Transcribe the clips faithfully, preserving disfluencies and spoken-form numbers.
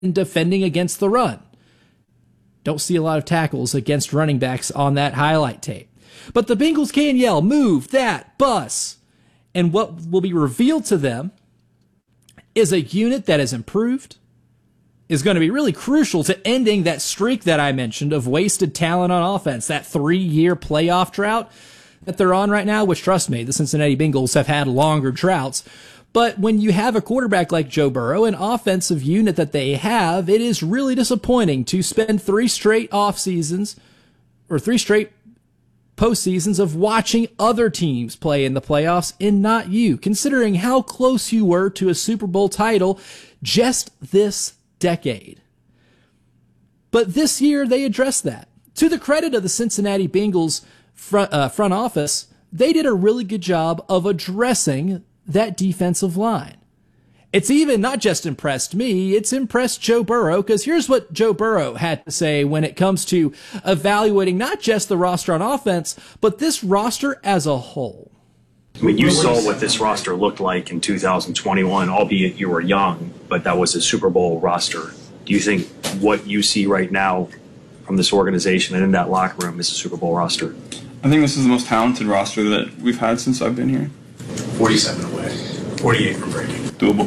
defending against the run. Don't see a lot of tackles against running backs on that highlight tape. But the Bengals can yell, "Move that bus." And what will be revealed to them is a unit that has improved, is going to be really crucial to ending that streak that I mentioned of wasted talent on offense, that three-year playoff drought that they're on right now, which, trust me, the Cincinnati Bengals have had longer droughts. But when you have a quarterback like Joe Burrow, an offensive unit that they have, it is really disappointing to spend three straight off seasons or three straight postseasons of watching other teams play in the playoffs and not you, considering how close you were to a Super Bowl title just this decade. But this year they addressed that. To the credit of the Cincinnati Bengals front, uh, front office, they did a really good job of addressing that defensive line. It's even not just impressed me, it's impressed Joe Burrow, because here's what Joe Burrow had to say when it comes to evaluating not just the roster on offense, but this roster as a whole. I mean, you saw what this roster looked like in two thousand twenty-one, albeit you were young, but that was a Super Bowl roster. Do you think what you see right now from this organization and in that locker room is a Super Bowl roster? I think this is the most talented roster that we've had since I've been here. forty-seven away, forty-eight from Brady. Doable.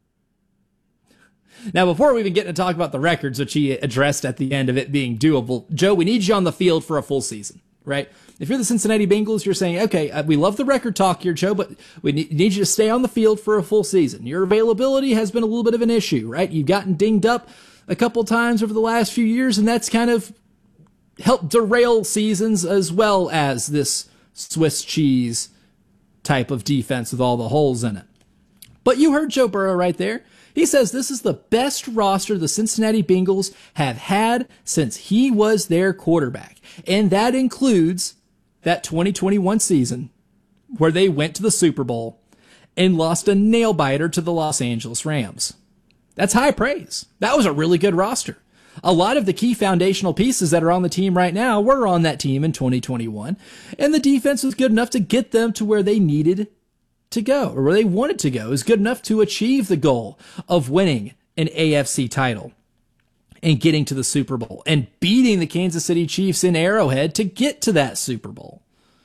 Now, before we even get to talk about the records, which he addressed at the end of it being doable, Joe, we need you on the field for a full season, right? If you're the Cincinnati Bengals, you're saying, okay, uh, we love the record talk here, Joe, but we need, need you to stay on the field for a full season. Your availability has been a little bit of an issue, right? You've gotten dinged up a couple times over the last few years, and that's kind of helped derail seasons as well as this Swiss cheese type of defense with all the holes in it. But you heard Joe Burrow right there. He says this is the best roster the Cincinnati Bengals have had since he was their quarterback. And that includes that twenty twenty-one season where they went to the Super Bowl and lost a nail-biter to the Los Angeles Rams. That's high praise. That was a really good roster. A lot of the key foundational pieces that are on the team right now were on that team in twenty twenty-one. And the defense was good enough to get them to where they needed to go, or where they wanted to go. Is good enough to achieve the goal of winning an A F C title and getting to the Super Bowl and beating the Kansas City Chiefs in Arrowhead to get to that Super Bowl.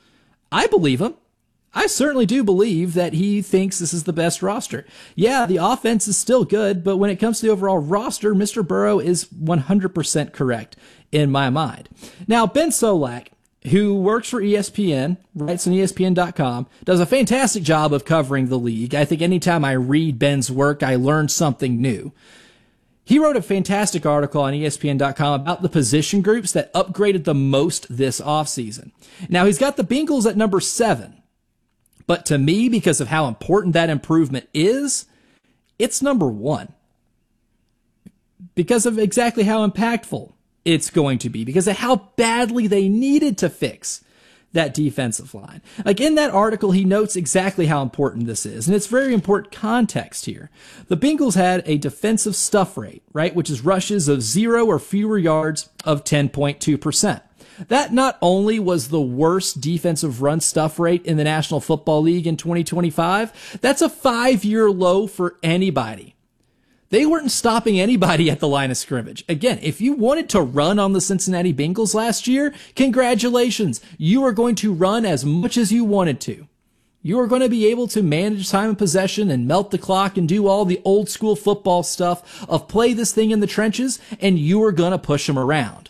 I believe him. I certainly do believe that he thinks this is the best roster. Yeah, the offense is still good, but when it comes to the overall roster, Mister Burrow is one hundred percent correct in my mind. Now, Ben Solak, who works for E S P N, writes on E S P N dot com, does a fantastic job of covering the league. I think anytime I read Ben's work, I learn something new. He wrote a fantastic article on E S P N dot com about the position groups that upgraded the most this offseason. Now, he's got the Bengals at number seven, but to me, because of how important that improvement is, it's number one. Because of exactly how impactful it's going to be, because of how badly they needed to fix that defensive line. Like in that article, he notes exactly how important this is, and it's very important context here. The Bengals had a defensive stuff rate, right, which is rushes of zero or fewer yards of ten point two percent. That not only was the worst defensive run stuff rate in the National Football League in twenty twenty-five, that's a five-year low for anybody. They weren't stopping anybody at the line of scrimmage. Again, if you wanted to run on the Cincinnati Bengals last year, congratulations. You are going to run as much as you wanted to. You are going to be able to manage time of possession and melt the clock and do all the old school football stuff of play this thing in the trenches, and you are going to push them around.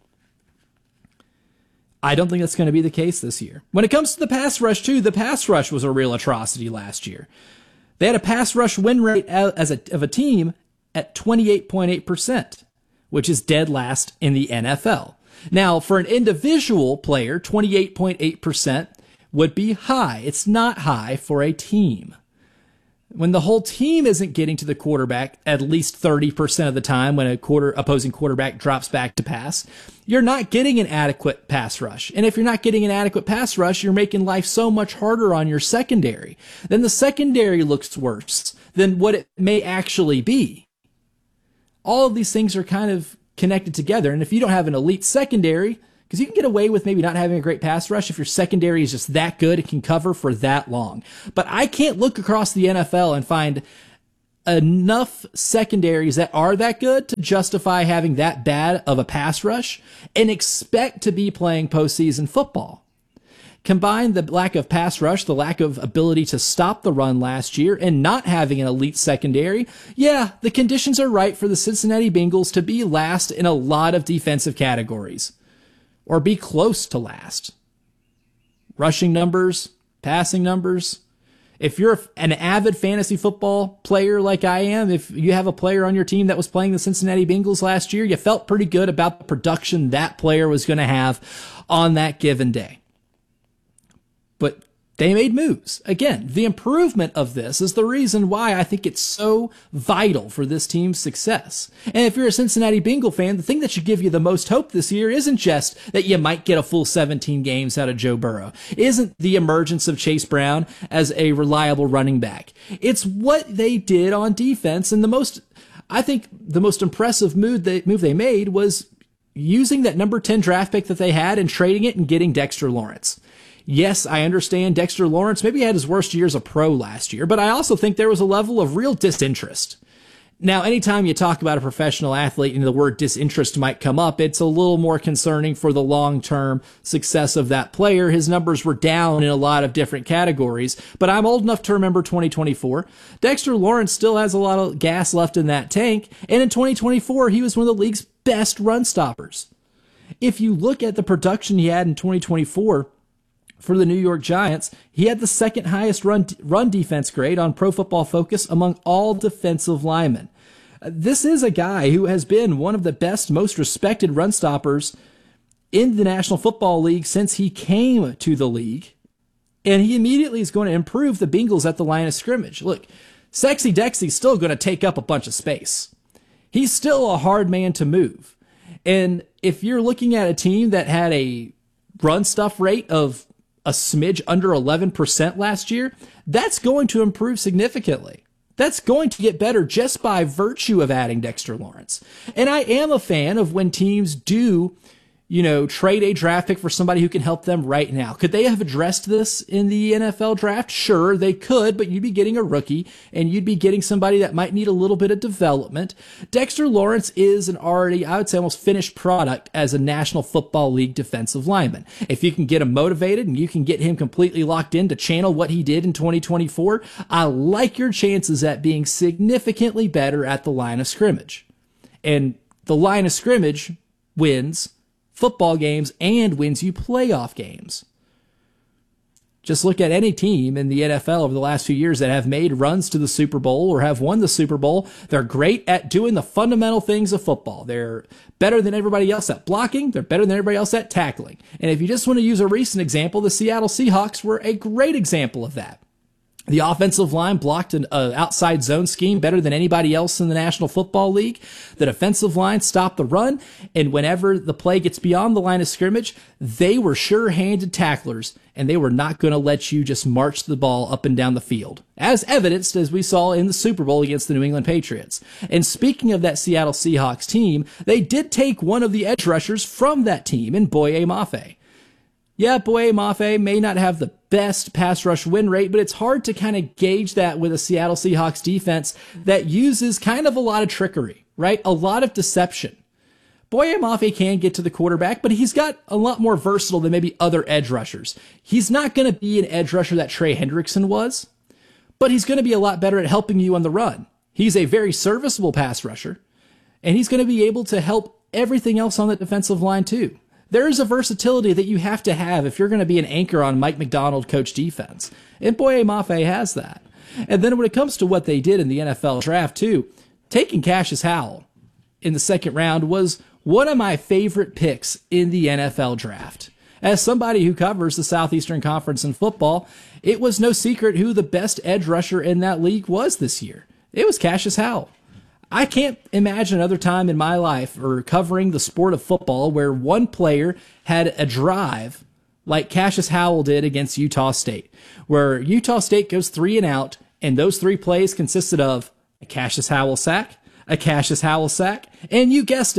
I don't think that's going to be the case this year. When it comes to the pass rush, too, the pass rush was a real atrocity last year. They had a pass rush win rate as a, of a team at twenty-eight point eight percent, which is dead last in the N F L. Now, for an individual player, twenty-eight point eight percent would be high. It's not high for a team. When the whole team isn't getting to the quarterback at least thirty percent of the time when a quarter opposing quarterback drops back to pass, you're not getting an adequate pass rush. And if you're not getting an adequate pass rush, you're making life so much harder on your secondary. Then the secondary looks worse than what it may actually be. All of these things are kind of connected together. And if you don't have an elite secondary, because you can get away with maybe not having a great pass rush if your secondary is just that good, it can cover for that long. But I can't look across the N F L and find enough secondaries that are that good to justify having that bad of a pass rush and expect to be playing postseason football. Combine the lack of pass rush, the lack of ability to stop the run last year, and not having an elite secondary, yeah, the conditions are right for the Cincinnati Bengals to be last in a lot of defensive categories. Or be close to last. Rushing numbers, passing numbers. If you're an avid fantasy football player like I am, if you have a player on your team that was playing the Cincinnati Bengals last year, you felt pretty good about the production that player was going to have on that given day. But they made moves. Again, the improvement of this is the reason why I think it's so vital for this team's success. And if you're a Cincinnati Bengal fan, the thing that should give you the most hope this year isn't just that you might get a full seventeen games out of Joe Burrow. Isn't the emergence of Chase Brown as a reliable running back. It's what they did on defense. And the most, I think the most impressive move they, move they made was using that number ten draft pick that they had and trading it and getting Dexter Lawrence. Yes, I understand Dexter Lawrence maybe had his worst year as a pro last year, but I also think there was a level of real disinterest. Now, anytime you talk about a professional athlete and the word disinterest might come up, it's a little more concerning for the long-term success of that player. His numbers were down in a lot of different categories, but I'm old enough to remember twenty twenty-four. Dexter Lawrence still has a lot of gas left in that tank, and in twenty twenty-four, he was one of the league's best run stoppers. If you look at the production he had in twenty twenty-four, for the New York Giants, he had the second highest run run defense grade on Pro Football Focus among all defensive linemen. This is a guy who has been one of the best, most respected run stoppers in the National Football League since he came to the league, and he immediately is going to improve the Bengals at the line of scrimmage. Look, Sexy Dexy's still going to take up a bunch of space. He's still a hard man to move. And if you're looking at a team that had a run stuff rate of a smidge under eleven percent last year, that's going to improve significantly. That's going to get better just by virtue of adding Dexter Lawrence. And I am a fan of when teams do, you know, trade a draft pick for somebody who can help them right now. Could they have addressed this in the N F L draft? Sure, they could, but you'd be getting a rookie and you'd be getting somebody that might need a little bit of development. Dexter Lawrence is an already, I would say, almost finished product as a National Football League defensive lineman. If you can get him motivated and you can get him completely locked in to channel what he did in twenty twenty-four, I like your chances at being significantly better at the line of scrimmage. And the line of scrimmage wins football games and wins you playoff games. Just look at any team in the N F L over the last few years that have made runs to the Super Bowl or have won the Super Bowl. They're great at doing the fundamental things of football. They're better than everybody else at blocking. They're better than everybody else at tackling. And if you just want to use a recent example, the Seattle Seahawks were a great example of that. The offensive line blocked an uh, outside zone scheme better than anybody else in the National Football League. The defensive line stopped the run, and whenever the play gets beyond the line of scrimmage, they were sure-handed tacklers, and they were not going to let you just march the ball up and down the field, as evidenced as we saw in the Super Bowl against the New England Patriots. And speaking of that Seattle Seahawks team, they did take one of the edge rushers from that team in Boye Mafe. Yeah, Boye Mafe may not have the best pass rush win rate, but it's hard to kind of gauge that with a Seattle Seahawks defense that uses kind of a lot of trickery, right? A lot of deception. Boye Mafe can get to the quarterback, but he's got a lot more versatile than maybe other edge rushers. He's not going to be an edge rusher that Trey Hendrickson was, but he's going to be a lot better at helping you on the run. He's a very serviceable pass rusher, and he's going to be able to help everything else on the defensive line too. There is a versatility that you have to have if you're going to be an anchor on Mike Macdonald coach defense. And Boye Mafe has that. And then when it comes to what they did in the N F L draft too, taking Cassius Howell in the second round was one of my favorite picks in the N F L draft. As somebody who covers the Southeastern Conference in football, it was no secret who the best edge rusher in that league was this year. It was Cassius Howell. I can't imagine another time in my life or covering the sport of football where one player had a drive like Cassius Howell did against Utah State, where Utah State goes three and out, and those three plays consisted of a Cassius Howell sack, a Cassius Howell sack, and you guessed it,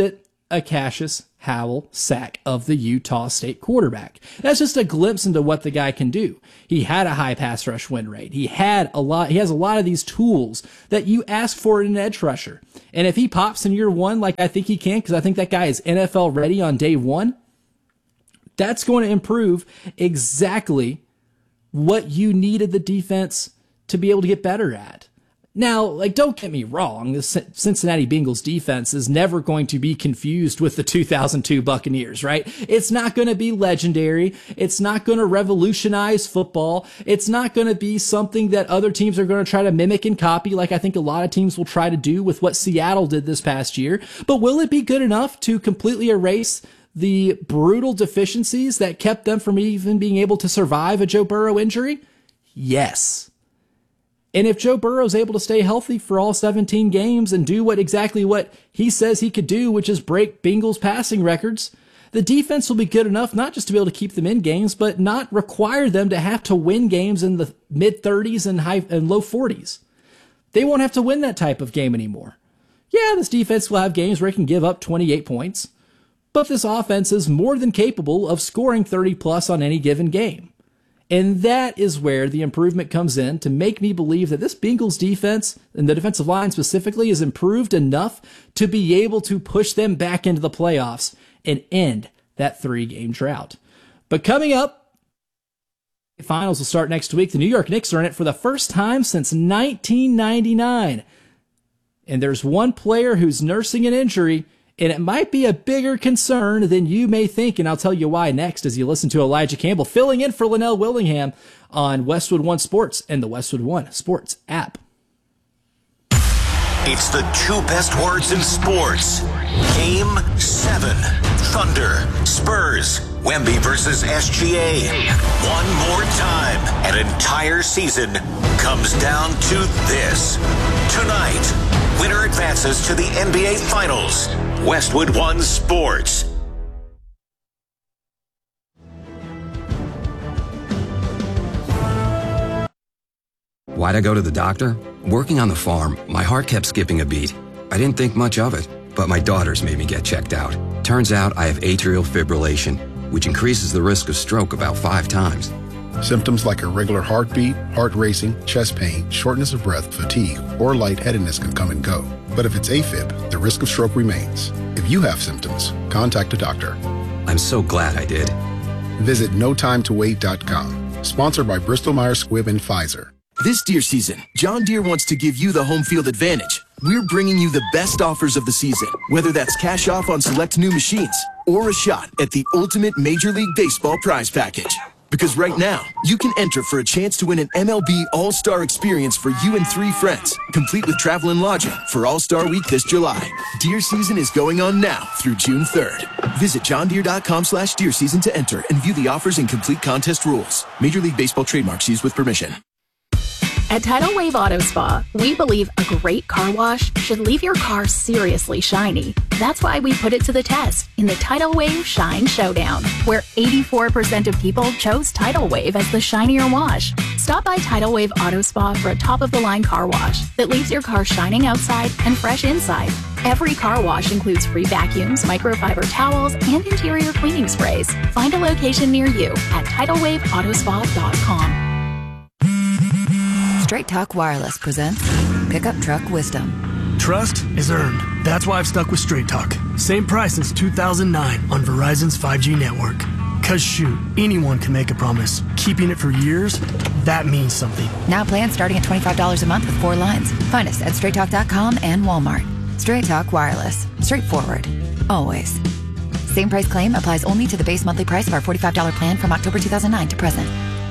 a Cassius Howell sack of the Utah State quarterback. That's just a glimpse into what the guy can do. He had a high pass rush win rate. He had a lot, he has a lot of these tools that you ask for in an edge rusher. And if he pops in year one, like I think he can, because I think that guy is N F L ready on day one, that's going to improve exactly what you needed the defense to be able to get better at. Now, like, don't get me wrong, the Cincinnati Bengals defense is never going to be confused with the two thousand two Buccaneers, right? It's not going to be legendary. It's not going to revolutionize football. It's not going to be something that other teams are going to try to mimic and copy, like I think a lot of teams will try to do with what Seattle did this past year. But will it be good enough to completely erase the brutal deficiencies that kept them from even being able to survive a Joe Burrow injury? Yes. And if Joe Burrow is able to stay healthy for all seventeen games and do what exactly what he says he could do, which is break Bengals passing records, the defense will be good enough not just to be able to keep them in games, but not require them to have to win games in the mid thirties and high and low forties. They won't have to win that type of game anymore. Yeah, this defense will have games where it can give up twenty-eight points, but this offense is more than capable of scoring thirty plus on any given game. And that is where the improvement comes in to make me believe that this Bengals defense, and the defensive line specifically, is improved enough to be able to push them back into the playoffs and end that three-game drought. But coming up, the finals will start next week. The New York Knicks are in it for the first time since nineteen ninety-nine. And there's one player who's nursing an injury, and it might be a bigger concern than you may think, and I'll tell you why next as you listen to Elijah Campbell filling in for Linnell Willingham on Westwood One Sports and the Westwood One Sports app. It's the two best words in sports. Game seven. Thunder, Spurs, Wemby versus S G A. One more time. An entire season comes down to this. Tonight, winner advances to the N B A Finals. Westwood One Sports. Why'd I go to the doctor? Working on the farm, my heart kept skipping a beat. I didn't think much of it, but my daughters made me get checked out. Turns out I have atrial fibrillation, which increases the risk of stroke about five times. Symptoms like irregular heartbeat, heart racing, chest pain, shortness of breath, fatigue, or lightheadedness can come and go. But if it's AFib, the risk of stroke remains. If you have symptoms, contact a doctor. I'm so glad I did. Visit no time to wait dot com. Sponsored by Bristol Myers Squibb and Pfizer. This Deere season, John Deere wants to give you the home field advantage. We're bringing you the best offers of the season, whether that's cash off on select new machines or a shot at the ultimate Major League Baseball prize package. Because right now, you can enter for a chance to win an M L B All-Star experience for you and three friends, complete with travel and lodging for All-Star Week this July. Deer season is going on now through June third. Visit johndeere.com slash deer season to enter and view the offers and complete contest rules. Major League Baseball trademarks used with permission. At Tidal Wave Auto Spa, we believe a great car wash should leave your car seriously shiny. That's why we put it to the test in the Tidal Wave Shine Showdown, where eighty-four percent of people chose Tidal Wave as the shinier wash. Stop by Tidal Wave Auto Spa for a top-of-the-line car wash that leaves your car shining outside and fresh inside. Every car wash includes free vacuums, microfiber towels, and interior cleaning sprays. Find a location near you at tidal wave auto spa dot com. Straight Talk Wireless presents Pickup Truck Wisdom. Trust is earned. That's why I've stuck with Straight Talk. Same price since two thousand nine on Verizon's five G network. Cause shoot, anyone can make a promise. Keeping it for years, that means something. Now plans starting at twenty-five dollars a month with four lines. Find us at straight talk dot com and Walmart. Straight Talk Wireless. Straightforward. Always. Same price claim applies only to the base monthly price of our forty-five dollars plan from October two thousand nine to present.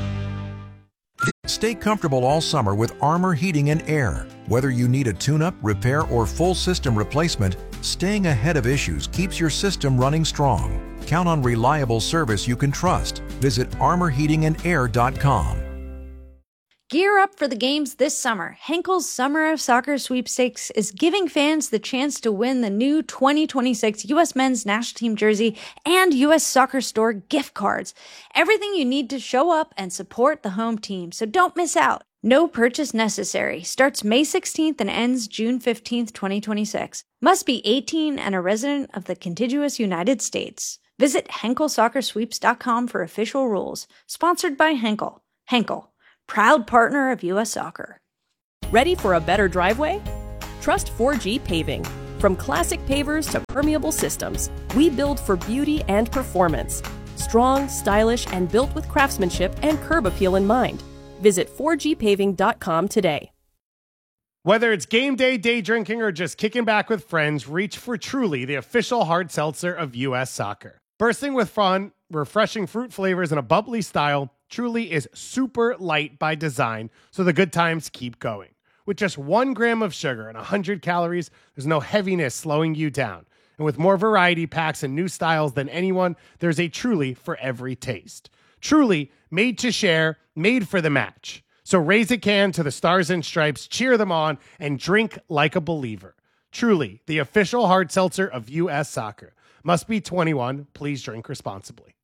Stay comfortable all summer with Armor Heating and Air. Whether you need a tune-up, repair, or full system replacement, staying ahead of issues keeps your system running strong. Count on reliable service you can trust. Visit armor heating and air dot com. Gear up for the games this summer. Henkel's Summer of Soccer Sweepstakes is giving fans the chance to win the new twenty twenty-six U S Men's National Team jersey and U S Soccer Store gift cards. Everything you need to show up and support the home team, so don't miss out. No purchase necessary. Starts May sixteenth and ends June fifteenth, twenty twenty-six. Must be eighteen and a resident of the contiguous United States. Visit Henkel Soccer Sweeps dot com for official rules. Sponsored by Henkel. Henkel, proud partner of U S Soccer. Ready for a better driveway? Trust four G Paving. From classic pavers to permeable systems, we build for beauty and performance. Strong, stylish, and built with craftsmanship and curb appeal in mind. Visit four G paving dot com today. Whether it's game day, day drinking, or just kicking back with friends, reach for Truly, the official hard seltzer of U S Soccer. Bursting with fun, refreshing fruit flavors, and a bubbly style, Truly is super light by design, so the good times keep going. With just one gram of sugar and one hundred calories, there's no heaviness slowing you down. And with more variety packs and new styles than anyone, there's a Truly for every taste. Truly, made to share, made for the match. So raise a can to the Stars and Stripes, cheer them on, and drink like a believer. Truly, the official hard seltzer of U S Soccer. Must be twenty-one. Please drink responsibly.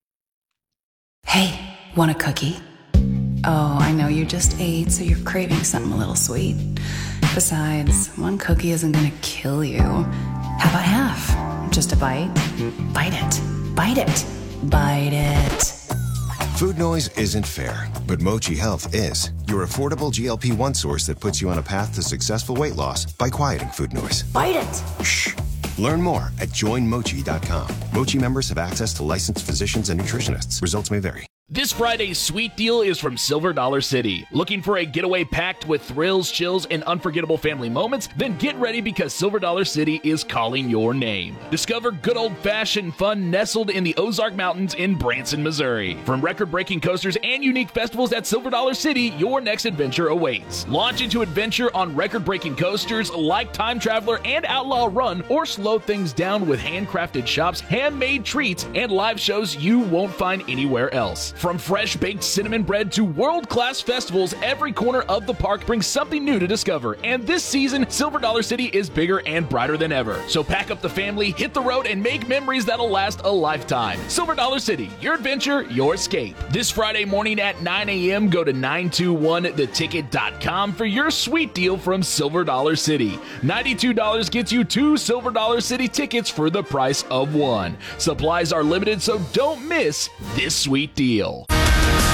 Hey, want a cookie? Oh, I know you just ate, so you're craving something a little sweet. Besides, one cookie isn't gonna kill you. How about half? Just a bite? Bite it. Bite it. Bite it. Food noise isn't fair, but Mochi Health is. Your affordable G L P one source that puts you on a path to successful weight loss by quieting food noise. Bite it. Shh. Learn more at join mochi dot com. Mochi members have access to licensed physicians and nutritionists. Results may vary. This Friday's sweet deal is from Silver Dollar City. Looking for a getaway packed with thrills, chills, and unforgettable family moments? Then get ready because Silver Dollar City is calling your name. Discover good old-fashioned fun nestled in the Ozark Mountains in Branson, Missouri. From record-breaking coasters and unique festivals at Silver Dollar City, your next adventure awaits. Launch into adventure on record-breaking coasters like Time Traveler and Outlaw Run, or slow things down with handcrafted shops, handmade treats, and live shows you won't find anywhere else. From fresh-baked cinnamon bread to world-class festivals, every corner of the park brings something new to discover. And this season, Silver Dollar City is bigger and brighter than ever. So pack up the family, hit the road, and make memories that'll last a lifetime. Silver Dollar City, your adventure, your escape. This Friday morning at nine a.m., go to nine two one the ticket dot com for your sweet deal from Silver Dollar City. ninety-two dollars gets you two Silver Dollar City tickets for the price of one. Supplies are limited, so don't miss this sweet deal.